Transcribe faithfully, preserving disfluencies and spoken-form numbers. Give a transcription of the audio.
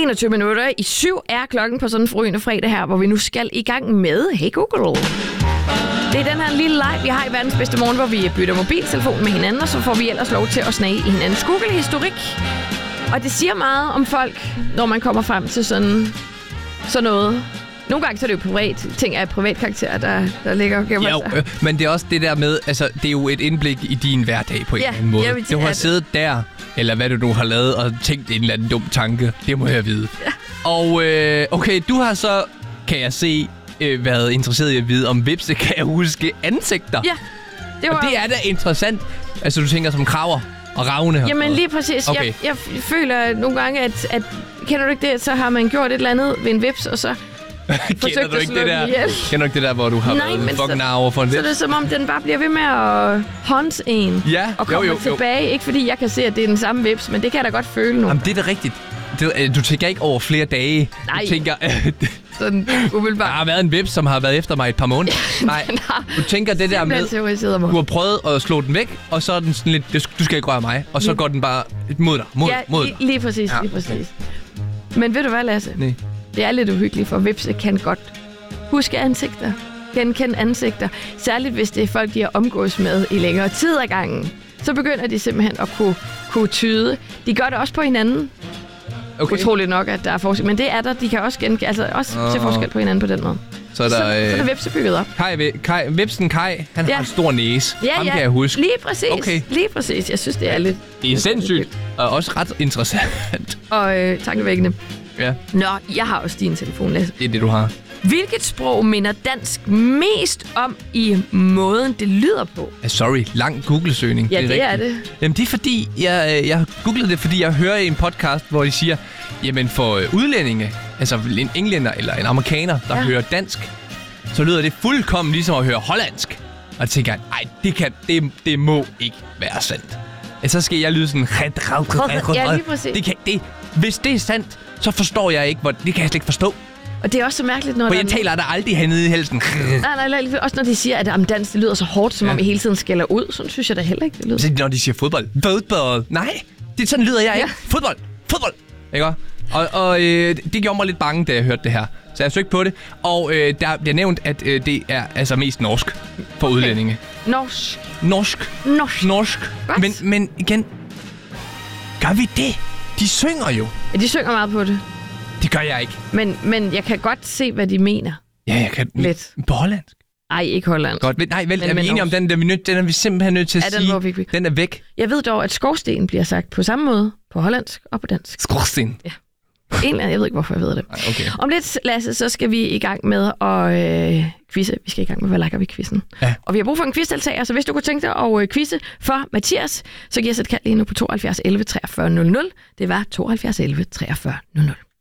enogtyve minutter i syv er klokken på sådan en forrygende fredag her, hvor vi nu skal i gang med Hey Google. Det er den her lille leg, vi har i verdens bedste morgen, hvor vi bytter mobiltelefon med hinanden, og så får vi ellers lov til at snage i hinandens Google-historik. Og det siger meget om folk, når man kommer frem til sådan, sådan noget. Nogle gange så er det jo privat, ting af privat karakter, der, der ligger og gemmer sig. Øh, men det er også det der med, altså det er jo et indblik i din hverdag på en ja, eller anden måde. Jeg vil, du har at... siddet der, eller hvad du nu har lavet, og tænkt en eller anden dum tanke. Det må jeg vide. Ja. Og øh, okay, du har så, kan jeg se, øh, været interesseret i at vide, om Vipse kan huske ansigter. Ja, det var... Og det er da interessant. Altså du tænker som kraver og ravne. Jamen lige præcis. Okay. Jeg, jeg føler nogle gange, at, at kender du ikke det, så har man gjort et eller andet ved en vips, og så... Kender du ikke det der? Kender du ikke det der, hvor du har Nej, været fucking nar over for en vips? Så det er som om, den bare bliver ved med at hunt en. Ja, og kommer jo, jo, tilbage. Jo. Ikke fordi jeg kan se, at det er den samme vips, men det kan jeg da godt føle nu. Jamen det er da rigtigt. Du, du tænker ikke over flere dage. Nej. Du tænker... Sådan umiddelbart. Der har været en vips, som har været efter mig et par måneder. Nej, du tænker det der med, du har prøvet at slå den væk, og så er den sådan lidt, du skal ikke røre mig, og så går den bare mod dig, mod, ja, mod dig. Lige, lige præcis, ja, lige præcis. Okay. Men ved du hvad, Lasse? Nej. Det er lidt uhyggeligt, for vipse kan godt huske ansigter, genkende ansigter. Særligt hvis det er folk, de har omgås med i længere tid ad gangen. Så begynder de simpelthen at kunne, kunne tyde. De gør det også på hinanden. Okay. Utroligt nok, at der er forskel. Men det er der. De kan også, gen- altså også uh-huh. se forskel på hinanden på den måde. Så er der, så, øh... så er der vipse bygget op. Kai, Kai, vipsen Kai, han ja. har en stor næse. Ja, Ham ja. kan jeg huske. Lige præcis. Okay. Lige præcis. Jeg synes, det er lidt... Det er sindssygt. Og også ret interessant. Og øh, tankevækkende. Ja. Nå, jeg har også din telefon, Lasse. Det er det, du har. Hvilket sprog minder dansk mest om i måden, det lyder på? Uh, sorry, lang Google-søgning. Ja, det er, det er det. Jamen, det er fordi, jeg, jeg har googlet det, fordi jeg hører i en podcast, hvor de siger, jamen for udlændinge, altså en englænder eller en amerikaner, der ja. hører dansk, så lyder det fuldkommen ligesom at høre hollandsk. Og jeg tænker, nej, det, kan, det, det må ikke være sandt. Så skal jeg lyde sådan... Ja, lige præcis. Det kan, det, hvis det er sandt, så forstår jeg ikke, hvor det kan jeg slet ikke forstå. Og det er også så mærkeligt, når... For jeg taler der aldrig hernede i halsen. Nej, nej, nej. Også når de siger, at om dans, det lyder så hårdt, som ja. om I hele tiden skælder ud. Sådan synes jeg da heller ikke, det lyder. Så når de siger fodbold. Fodbold. Nej, det sådan lyder jeg ikke. Ja. Fodbold. Fodbold. Ikke? Og, og øh, det gjorde mig lidt bange, da jeg hørte det her. Så jeg søgte på det. Og øh, der bliver nævnt, at øh, det er altså mest norsk for okay. udlændinge. Norsk. Norsk. Norsk. Norsk. Men, men igen, gør vi det? De synger jo. Ja, de synger meget på det. Det gør jeg ikke. Men, men jeg kan godt se, hvad de mener. Ja, jeg kan. Lidt. På hollandsk? Nej, ikke hollandsk. Godt. Nej, vel, er vi enige om den, der vi nødt, den er vi simpelthen nødt til at ja, sige, den, vi... den er væk. Jeg ved dog, at skorsten bliver sagt på samme måde på hollandsk og på dansk. Skorsten? Ja. En eller anden, jeg ved ikke, hvorfor jeg ved det. Okay. Om lidt, Lasse, så skal vi i gang med at øh, quizze. Vi skal i gang med, hvad lakker vi quizzen. Ja. Og vi har brug for en quizdeltager, så hvis du kunne tænke dig at øh, quizze for Mathias, så giver os et kald lige nu på tooghalvfjerds elleve treogfyrre nul nul. Det var tooghalvfjerds elleve treogfyrre nul nul.